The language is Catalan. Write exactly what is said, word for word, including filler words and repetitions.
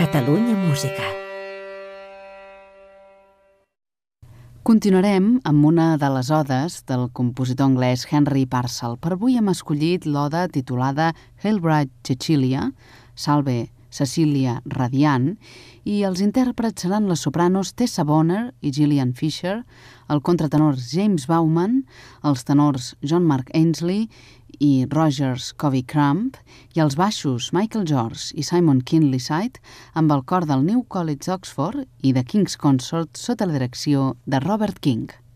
Catalunya Música. Continuarem amb una de les odes del compositor anglès Henry Purcell. Per avui hem escollit l'oda titulada Hail Bright Cecilia, Salve Cecília Radiant, i els intèrprets seran les sopranos Tessa Bonner i Gillian Fisher, el contratenor James Bauman, els tenors John Mark Ainsley i Rogers Covey Crump, i els baixos Michael George i Simon Kinley-Side, amb el cor del New College d'Oxford i de King's Consort sota la direcció de Robert King.